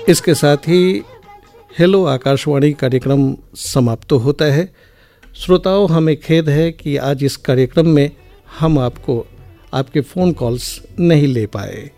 इसके साथ ही हेलो आकाशवाणी कार्यक्रम समाप्त होता है। श्रोताओं, हमें खेद है कि आज इस कार्यक्रम में हम आपको आपके फ़ोन कॉल्स नहीं ले पाए।